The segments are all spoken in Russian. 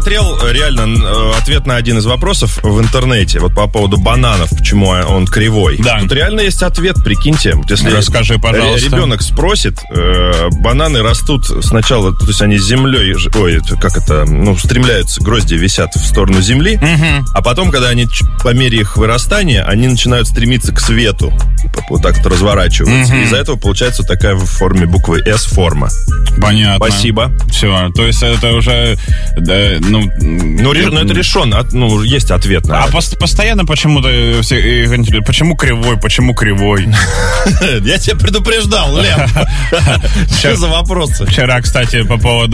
смотрел реально ответ на один из вопросов в интернете, вот по поводу бананов, почему он кривой. Да. Тут реально есть ответ, прикиньте. Вот если расскажи, пожалуйста. Ребенок спросит, бананы растут сначала, то есть они с землей, стремляются, грозди висят в сторону земли, а потом, когда они по мере их вырастания, они начинают стремиться к свету, вот так разворачиваются. Из-за этого получается такая в форме буквы «С» форма. Понятно. Спасибо. Все, то есть это уже... Да, это решено, есть ответ на это. Постоянно почему-то все... Почему кривой? Я тебя предупреждал, Лен. Что за вопросы? Вчера, кстати, по поводу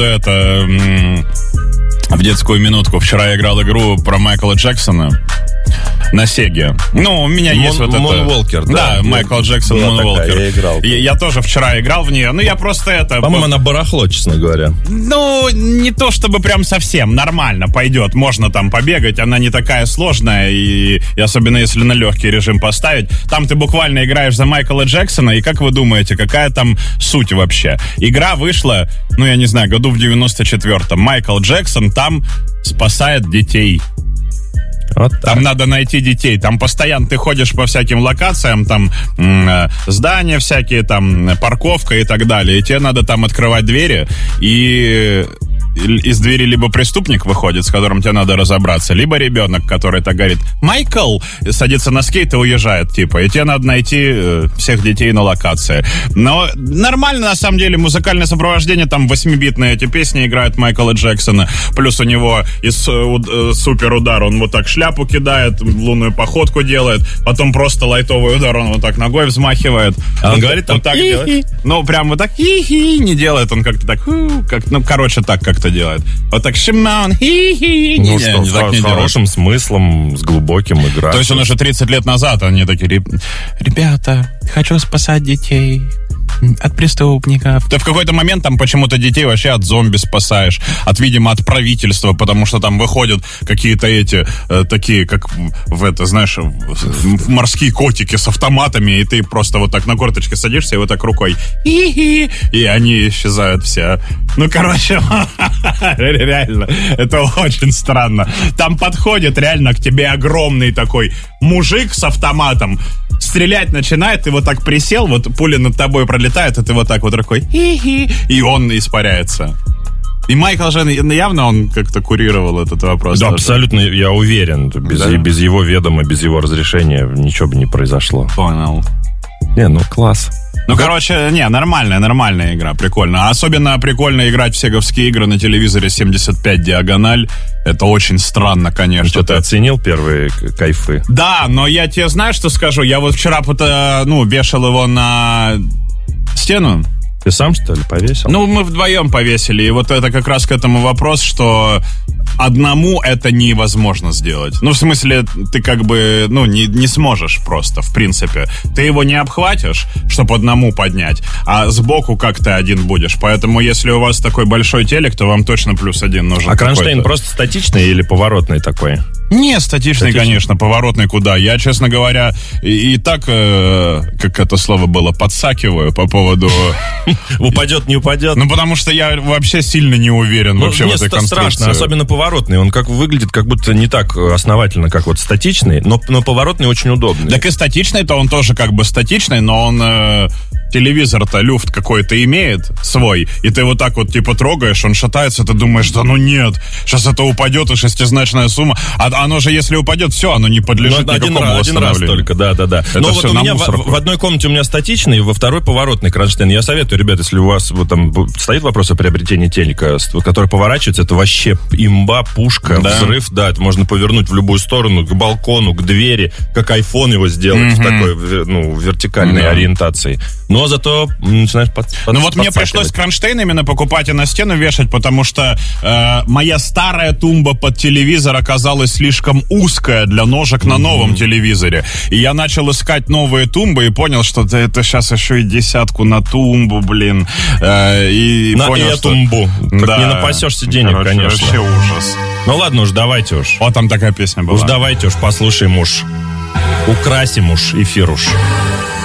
в детскую минутку. Вчера я играл игру про Майкла Джексона на Сеге. У меня есть вот это... Moonwalker, да. Майкл Джексон, Moonwalker. Я играл. Я тоже вчера играл в нее. Я просто это... По-моему, она барахло, честно говоря. Не то чтобы прям совсем. Нормально пойдет. Можно там побегать. Она не такая сложная. И особенно если на легкий режим поставить. Там ты буквально играешь за Майкла Джексона. И как вы думаете, какая там суть вообще? Игра вышла, я не знаю, году в 94-м. Майкл Джексон там спасает детей. Вот там надо найти детей. Там постоянно ты ходишь по всяким локациям, там здания всякие, там парковка и так далее. И тебе надо там открывать двери, и из двери либо преступник выходит, с которым тебе надо разобраться, либо ребенок, который так говорит: «Майкл!» садится на скейт и уезжает, типа. И тебе надо найти всех детей на локации. Но нормально, на самом деле, музыкальное сопровождение, там 8-битные эти песни играют Майкла Джексона. Плюс у него супер удар, он вот так шляпу кидает, лунную походку делает, потом просто лайтовый удар, он вот так ногой взмахивает. А он говорит там так делает. Прям вот так хи-хи не делает, он как-то так, так как-то делает. Вот так Шимон, хи-хи. С хорошим смыслом, с глубоким играть. То есть он уже 30 лет назад, они такие: ребята, хочу спасать детей от преступников. Ты в какой-то момент там почему-то детей вообще от зомби спасаешь, видимо, от правительства, потому что там выходят какие-то такие, как морские котики с автоматами, и ты просто вот так на корточке садишься и вот так рукой хи-хи, и они исчезают все. Реально, это очень странно. Там подходит реально к тебе огромный такой мужик с автоматом, стрелять начинает, ты вот так присел, вот пуля над тобой пролетает, и ты вот так вот рукой хи-хи, и он испаряется. И Майкл же явно он как-то курировал этот вопрос. Да, абсолютно, я уверен. Без его ведома, без его разрешения ничего бы не произошло. Понял. Класс. Нормальная игра, прикольно. Особенно прикольно играть в сеговские игры на телевизоре 75 диагональ. Это очень странно, конечно. Что, ты оценил первые кайфы? Да, но я тебе знаю, что скажу? Я вот вчера вешал его на стену. Ты сам, что ли, повесил? Мы вдвоем повесили. И вот это как раз к этому вопрос, что одному это невозможно сделать. В смысле, ты как бы, не сможешь просто, в принципе. Ты его не обхватишь, чтобы одному поднять, а сбоку как ты один будешь. Поэтому, если у вас такой большой телек, то вам точно +1 нужен. А кронштейн просто статичный или поворотный такой? Не, статичный, конечно, поворотный куда. Я, честно говоря, и так, как это слово было, подсакиваю по поводу... Упадет, не упадет. Потому что я вообще сильно не уверен вообще в этой конструкции. Страшно, особенно поворотный. Он выглядит как будто не так основательно, как вот статичный, но поворотный очень удобный. Так и статичный-то он тоже как бы статичный, но он... телевизор-то люфт какой-то имеет свой, и ты вот так вот типа трогаешь, он шатается, ты думаешь: да нет, сейчас это упадет, и шестизначная сумма. А оно же, если упадет, все, оно не подлежит никакому один раз только, да. Но вот у меня в одной комнате у меня статичный, во второй поворотный кронштейн. Я советую, ребят, если у вас вот там стоит вопрос о приобретении телека, который поворачивается, это вообще имба, пушка, взрыв, да, это можно повернуть в любую сторону, к балкону, к двери, как iPhone его сделать в такой, вертикальной ориентации. Но зато начинаешь мне пришлось кронштейн именно покупать и на стену вешать, потому что моя старая тумба под телевизор оказалась слишком узкая для ножек на новом телевизоре. И я начал искать новые тумбы и понял, что это сейчас еще и 10 на тумбу, блин. И на понял, что... тумбу. Так не напасешься денег, конечно. Вообще ужас. Ладно уж, давайте уж. Вот там такая песня была. Уж давайте уж послушаем уж. Украсим уж эфир уж.